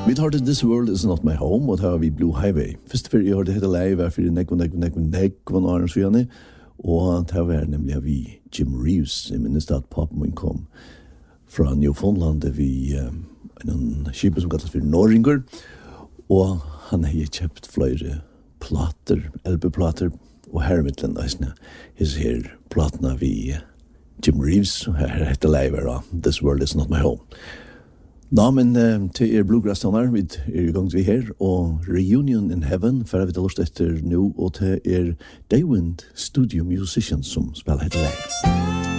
Vi tar til This World Is Not My Home, og tar vi Blue Highway. Først før jeg hørte hette live, var for nekk, og det var nemlig vi Jim Reeves, jeg minnes at pappen kom fra Newfoundland, vi en skipet som kalles for Norringer, og han har kjøpt flere plater, LP-plater, og her med den eisene, her platene vi Jim Reeves, og her heter live, This World Is Not My Home. Nå, men til Bluegrass-toner, vi I gang til her, og Reunion in Heaven, for vi tar lyst etter nå, og til Daywind Studio Musicians som spiller heter live.